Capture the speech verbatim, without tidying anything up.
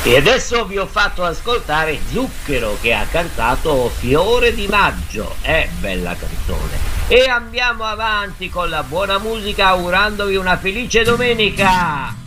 E adesso vi ho fatto ascoltare Zucchero che ha cantato Fiore di Maggio, è bella canzone. E andiamo avanti con la buona musica augurandovi una felice domenica.